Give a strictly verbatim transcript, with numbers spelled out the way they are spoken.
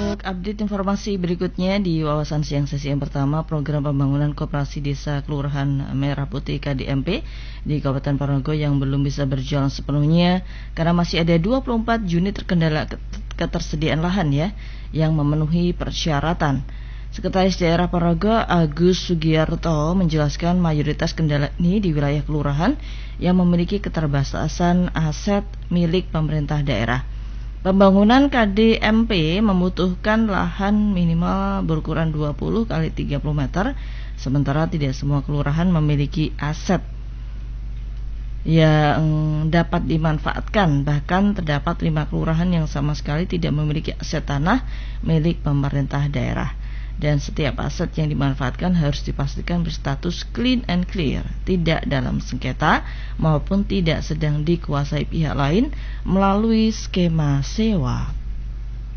Untuk update informasi berikutnya di Wawasan Siang sesi yang pertama, program pembangunan koperasi desa Kelurahan Merah Putih K D M P di Kabupaten Ponorogo yang belum bisa berjalan sepenuhnya karena masih ada dua puluh empat unit terkendala ketersediaan lahan ya yang memenuhi persyaratan. Sekretaris Daerah Ponorogo Agus Sugiyarto menjelaskan mayoritas kendala ini di wilayah kelurahan yang memiliki keterbatasan aset milik pemerintah daerah. Pembangunan K D M P membutuhkan lahan minimal berukuran dua puluh kali tiga puluh meter, sementara tidak semua kelurahan memiliki aset yang dapat dimanfaatkan. Bahkan terdapat lima kelurahan yang sama sekali tidak memiliki aset tanah milik pemerintah daerah. Dan setiap aset yang dimanfaatkan harus dipastikan berstatus clean and clear, tidak dalam sengketa maupun tidak sedang dikuasai pihak lain melalui skema sewa